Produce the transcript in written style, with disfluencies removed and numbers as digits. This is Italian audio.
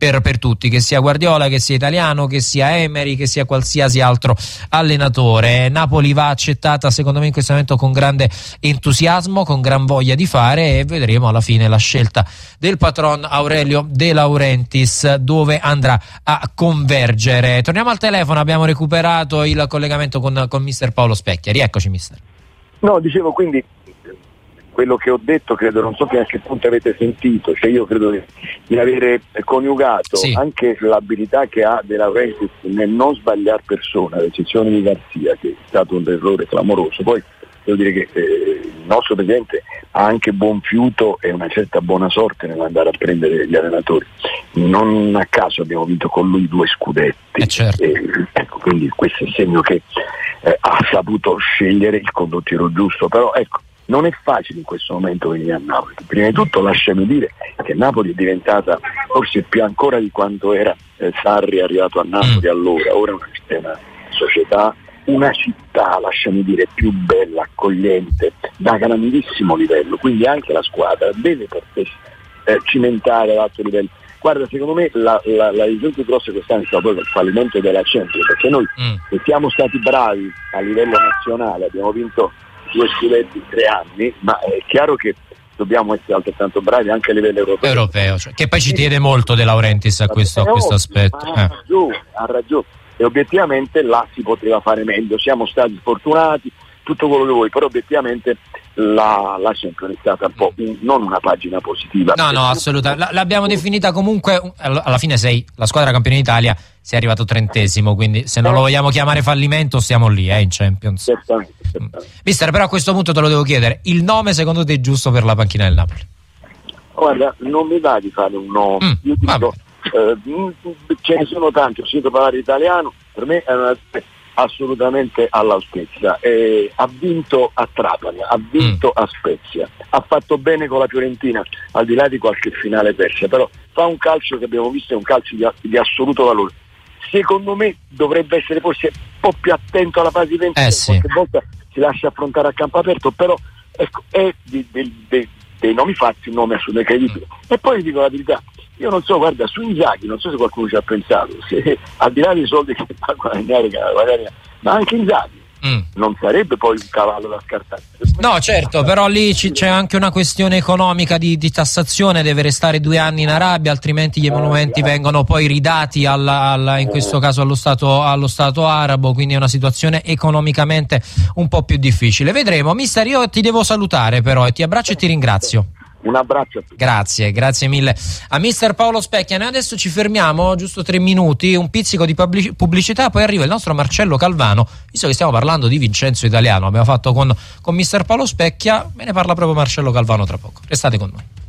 per tutti, che sia Guardiola, che sia Italiano, che sia Emery, che sia qualsiasi altro allenatore. Napoli va accettata secondo me in questo momento con grande entusiasmo, con gran voglia di fare, e vedremo alla fine la scelta del patron Aurelio De Laurentiis dove andrà a convergere. Torniamo al telefono, abbiamo recuperato il collegamento con mister Paolo Specchia. Rieccoci, mister. No, dicevo, quindi quello che ho detto credo, non so a che punto avete sentito, cioè io credo di avere coniugato anche l'abilità che ha De Laurentiis nel non sbagliare persona, ad eccezione di Garzia, che è stato un errore clamoroso. Poi devo dire che il nostro presidente ha anche buon fiuto e una certa buona sorte nell'andare a prendere gli allenatori. Non a caso abbiamo vinto con lui 2 scudetti, certo. Ecco, quindi questo è il segno che ha saputo scegliere il condottiero giusto. Però ecco, non è facile in questo momento venire a Napoli. Prima di tutto lasciami dire che Napoli è diventata forse più ancora di quanto era Sarri arrivato a Napoli allora. Ora è una società, una città, lasciami dire, più bella, accogliente, da grandissimo livello, quindi anche la squadra deve poter cimentare l'alto livello. Guarda, secondo me la decisione più grossa quest'anno è stato proprio il fallimento della Champions, perché noi che siamo stati bravi a livello nazionale, abbiamo vinto 2 scudetti in 3 anni, ma è chiaro che dobbiamo essere altrettanto bravi anche a livello europeo, cioè, che poi ci tiene molto De Laurentiis a questo aspetto. Ha ragione, e obiettivamente là si poteva fare meglio. Siamo stati fortunati, tutto quello che vuoi, però obiettivamente la Champions è stata un po' non una pagina positiva. No, assolutamente. L'abbiamo definita comunque, alla fine la squadra campione d'Italia, sei arrivato 30°, quindi se non lo vogliamo chiamare fallimento stiamo lì in Champions. Certamente. Mister, però a questo punto te lo devo chiedere, il nome secondo te è giusto per la panchina del Napoli? Guarda, non mi va di fare un nome, io dico, ce ne sono tanti, ho sentito parlare italiano, per me è assolutamente all'altezza. Ha vinto a Trapani, ha vinto a Spezia, ha fatto bene con la Fiorentina, al di là di qualche finale persa, però fa un calcio che abbiamo visto, è un calcio di assoluto valore. Secondo me dovrebbe essere forse un po' più attento alla fase di vendita, qualche volta si lascia affrontare a campo aperto, però ecco, è dei nomi fatti un nome assolutamente credibile. E poi dico la verità, io non so, guarda, su Inzaghi non so se qualcuno ci ha pensato, se al di là dei soldi che fa guadagnare, ma anche Inzaghi non sarebbe poi un cavallo da scartare. No, certo, però lì c'è anche una questione economica di tassazione, deve restare 2 anni in Arabia, altrimenti gli emolumenti vengono poi ridati in questo caso allo Stato arabo, quindi è una situazione economicamente un po' più difficile. Vedremo. Mister, io ti devo salutare però, e ti abbraccio e ti ringrazio. Un abbraccio a tutti. Grazie mille a mister Paolo Specchia. Noi adesso ci fermiamo giusto 3 minuti, un pizzico di pubblicità, poi arriva il nostro Marcello Calvano, visto che stiamo parlando di Vincenzo Italiano, abbiamo fatto con mister Paolo Specchia, me ne parla proprio Marcello Calvano tra poco. Restate con noi.